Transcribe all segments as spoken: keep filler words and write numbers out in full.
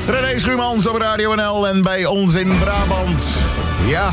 René Schuurmans op Radio N L en bij ons in Brabant. Ja,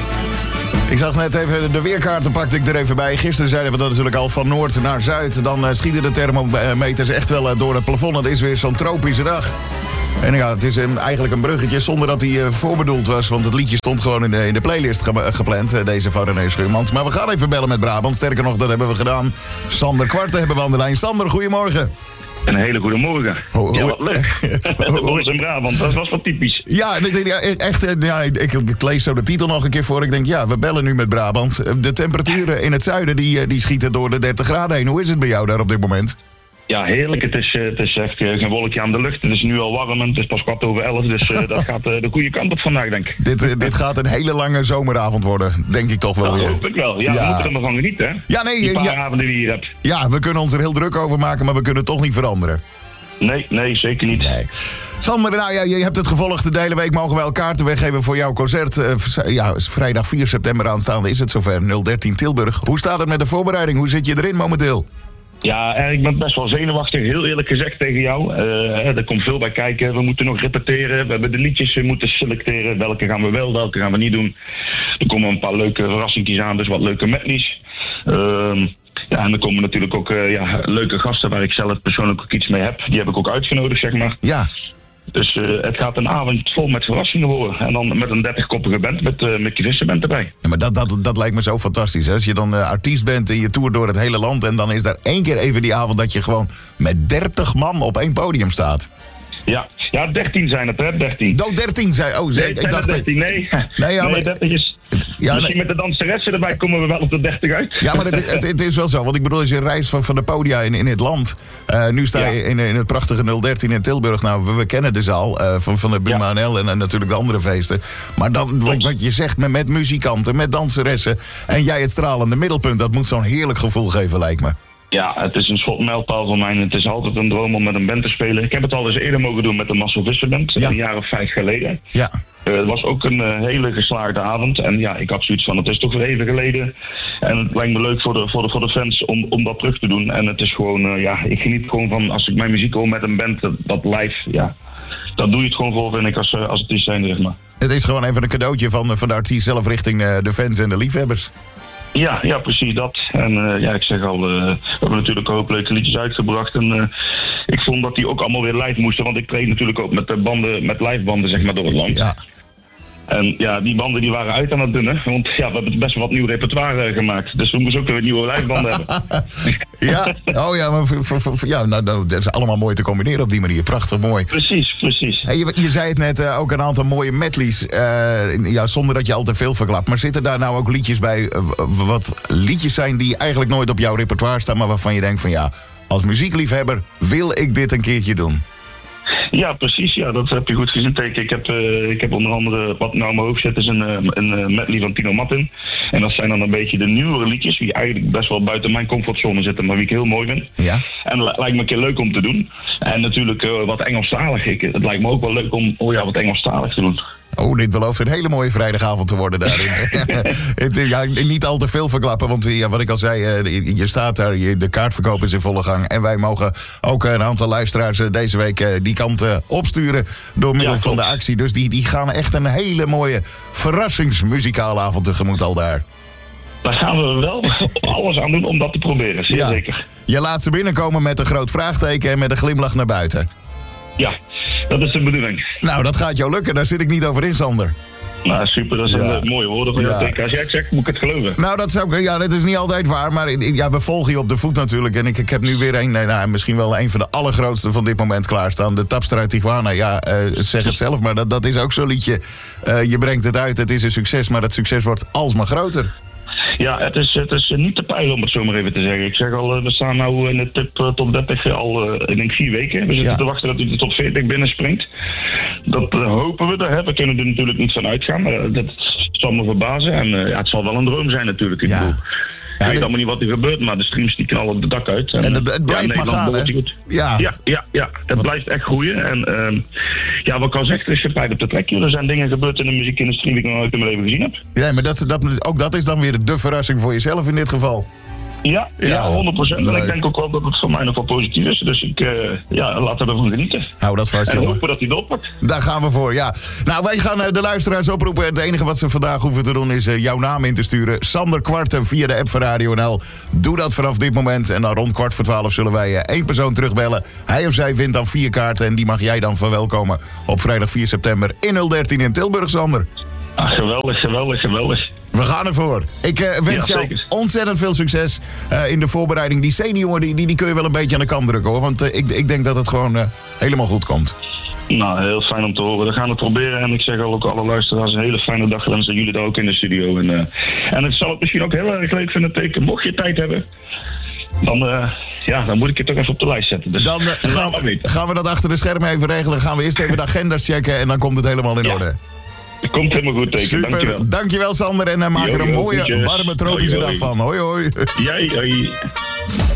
ik zag net even de weerkaarten, pakte ik er even bij. Gisteren zeiden we dat natuurlijk al van noord naar zuid. Dan uh, schieten de thermometers echt wel uh, door het plafond. Het is weer zo'n tropische dag. En ja, het is een, eigenlijk een bruggetje zonder dat hij uh, voorbedoeld was. Want het liedje stond gewoon in de, in de playlist ge- gepland, uh, deze van René Schuurmans. Maar we gaan even bellen met Brabant. Sterker nog, dat hebben we gedaan. Sander Kwarten hebben we aan de lijn. Sander, goedemorgen. Een hele goede morgen. Oh, ja, wat leuk. Ons in Brabant, dat was wat typisch. Ja, echt. Ja, ik, ik lees zo de titel nog een keer voor. Ik denk, ja, we bellen nu met Brabant. De temperaturen in het zuiden die, die schieten door de dertig graden heen. Hoe is het bij jou daar op dit moment? Ja, heerlijk. Het is, het is echt geen wolkje aan de lucht. Het is nu al warm en het is pas kwart over elf. Dus uh, dat gaat uh, de goede kant op vandaag, denk ik. Dit, uh, dit gaat een hele lange zomeravond worden, denk ik toch wel dat weer. hoop ik wel. Ja, ja, we moeten er maar van genieten, hè? Ja, nee, die paar ja, avonden die je hier hebt. Ja, we kunnen ons er heel druk over maken, maar we kunnen het toch niet veranderen. Nee, nee, zeker niet. Nee. Sander, nou ja, je hebt het gevolgd. De hele week mogen wij kaarten weggeven voor jouw concert. Uh, ja, vrijdag vier september aanstaande is het zover. nul dertien Tilburg. Hoe staat het met de voorbereiding? Hoe zit je erin momenteel? Ja, ik ben best wel zenuwachtig, heel eerlijk gezegd tegen jou. Uh, er komt veel bij kijken. We moeten nog repeteren. We hebben de liedjes moeten selecteren. Welke gaan we wel, welke gaan we niet doen. Er komen een paar leuke verrassingjes aan, dus wat leuke medleys. Uh, ja, en er komen natuurlijk ook uh, ja, leuke gasten waar ik zelf persoonlijk ook iets mee heb. Die heb ik ook uitgenodigd, zeg maar. Ja. Dus uh, het gaat een avond vol met verrassingen worden. En dan met een dertigkoppige band met uh, Mickey Visser-band erbij. Ja, maar dat, dat, dat lijkt me zo fantastisch. Hè? Als je dan uh, artiest bent en je toert door het hele land... en dan is daar één keer even die avond dat je gewoon met dertig man op één podium staat. Ja, ja dertien zijn het, hè? dertien. Oh, dertien zijn... Oh, nee, ik, ik dacht... dertien, nee. Nee, ja, nee maar... dertig is... Ja, misschien nee. Met de danseressen erbij komen we wel op de dertig uit. Ja, maar het, het, het is wel zo. Want ik bedoel, als je reist van, van de podia in, in het land... Uh, nu sta je ja. in, in het prachtige nul dertien in Tilburg. Nou, we, we kennen de zaal uh, van, van de Buma ja. N L en, en natuurlijk de andere feesten. Maar dan, wat, wat je zegt met, met muzikanten, met danseressen... en jij het stralende middelpunt, dat moet zo'n heerlijk gevoel geven, lijkt me. Ja, het is een soort mijlpaal van mij. Het is altijd een droom om met een band te spelen. Ik heb het al eens eerder mogen doen met de Marcel Visser Band. Ja. Een jaar of vijf geleden. Ja. Uh, het was ook een uh, hele geslaagde avond. En ja, ik had zoiets van, het is toch weer even geleden. En het lijkt me leuk voor de, voor de, voor de fans om, om dat terug te doen. En het is gewoon, uh, ja, ik geniet gewoon van als ik mijn muziek hoor met een band, dat, dat live, ja. Dat doe je het gewoon voor, vind ik, als, als artiest zijn, zeg maar. Het is gewoon even een cadeautje van, van de artiest zelf richting uh, de fans en de liefhebbers. Ja, ja, precies dat. En uh, ja, ik zeg al, uh, we hebben natuurlijk een hoop leuke liedjes uitgebracht. En uh, ik vond dat die ook allemaal weer live moesten. Want ik treed natuurlijk ook met de banden, met livebanden, zeg maar, door het land. Ja. En ja, die banden die waren uit aan het dunnen. Want ja, we hebben best wel wat nieuw repertoire uh, gemaakt. Dus we moesten ook weer nieuwe livebanden hebben. Ja, oh ja, maar voor, voor, voor, ja, nou, nou, dat is allemaal mooi te combineren op die manier. Prachtig mooi. Precies, precies. Hey, je, je zei het net, uh, ook een aantal mooie medleys. Uh, ja, zonder dat je al te veel verklapt. Maar zitten daar nou ook liedjes bij, uh, wat liedjes zijn die eigenlijk nooit op jouw repertoire staan, maar waarvan je denkt van ja, als muziekliefhebber wil ik dit een keertje doen? Ja, precies. Ja, dat heb je goed gezien. Ik heb, uh, ik heb onder andere, wat nou in mijn hoofd zit, is een, uh, een medley van Tino Martin. En dat zijn dan een beetje de nieuwere liedjes, die eigenlijk best wel buiten mijn comfortzone zitten, maar die ik heel mooi vind. Ja. En het lijkt me een keer leuk om te doen. En natuurlijk uh, wat Engelstalig. Ik, het lijkt me ook wel leuk om oh ja, wat Engelstalig te doen. Oh, dit belooft een hele mooie vrijdagavond te worden daarin. het, ja, niet al te veel verklappen, want ja, wat ik al zei, je, je staat daar, je, de kaartverkoop is in volle gang. En wij mogen ook een aantal luisteraars deze week die kant opsturen door middel ja, van de actie. Dus die, die gaan echt een hele mooie verrassingsmuzikale avond tegemoet al daar. Daar gaan we wel alles aan doen om dat te proberen, zeer ja. zeker. Je laat ze binnenkomen met een groot vraagteken en met een glimlach naar buiten. Ja, dat is de bedoeling. Nou, dat gaat jou lukken. Daar zit ik niet over in, Sander. Nou, super. Dat zijn ja. mooie woorden van ja. jou. Als jij het zegt, moet ik het geloven. Nou, dat zou ik... Ja, dat is niet altijd waar. Maar ja, we volgen je op de voet natuurlijk. En ik, ik heb nu weer een... Nou, misschien wel een van de allergrootste van dit moment klaarstaan. De Tapster uit Tijuana. Ja, uh, zeg het zelf. Maar dat, dat is ook zo'n liedje. Uh, je brengt het uit. Het is een succes. Maar dat succes wordt alsmaar groter. Ja, het is, het is niet te peilen om het zo maar even te zeggen. Ik zeg al, we staan nu in de tip, uh, top dertig al, uh, ik denk vier weken. We zitten ja. te wachten dat u de top veertig binnenspringt. Dat uh, hopen we. Daar, we kunnen er natuurlijk niet van uitgaan, maar uh, dat zal me verbazen. En uh, ja, het zal wel een droom zijn natuurlijk. Ik ja. bedoel, Ja, ik weet allemaal niet wat er gebeurt, maar de streams die knallen de dak uit. En, en het, het blijft ja, maar gaan, hè? Ja. Ja, ja, ja, het wat? blijft echt groeien. En uh, ja, wat ik al zeg, er is gepijt op de trekje. Er zijn dingen gebeurd in de muziekindustrie die ik nog nooit in mijn leven gezien heb. Ja, maar dat, dat, ook dat is dan weer de verrassing voor jezelf in dit geval. Ja, ja, Ja, honderd procent. En leuk. ik denk ook wel dat het voor mij nog wel positief is. Dus ik, uh, ja, laten we ervan genieten. Hou dat vast, En jongen. hopen dat hij het oppakt. Daar gaan we voor, ja. Nou, wij gaan uh, de luisteraars oproepen. Het enige wat ze vandaag hoeven te doen is uh, jouw naam in te sturen. Sander Kwarten via de app van Radio N L. Doe dat vanaf dit moment. En dan rond kwart voor twaalf zullen wij uh, één persoon terugbellen. Hij of zij vindt dan vier kaarten. En die mag jij dan verwelkomen op vrijdag vier september in nul dertien in Tilburg, Sander. Ah, geweldig, geweldig, geweldig. We gaan ervoor. Ik uh, wens Ja, jou zeker. ontzettend veel succes uh, in de voorbereiding. Die senior, die, die, die kun je wel een beetje aan de kant drukken, hoor. Want uh, ik, ik denk dat het gewoon uh, helemaal goed komt. Nou, heel fijn om te horen. We gaan het proberen. En ik zeg al ook alle luisteraars een hele fijne dag wensen. Jullie daar ook in de studio. En, uh, en ik zal het misschien ook heel erg leuk vinden, teken. Mocht je tijd hebben, dan, uh, ja, dan moet ik het toch even op de lijst zetten. Dus Dan uh, laat gaan, maar we, weten. gaan we dat achter de schermen even regelen. Gaan we eerst even de agenda's checken en dan komt het helemaal in Ja. orde. Het komt helemaal goed, teken. Super, Dankjewel. dankjewel Sander. En uh, maak Jo, er een jo, mooie, groetjes. warme tropische Hoi, hoi. dag van. Hoi, hoi. Jij, hoi.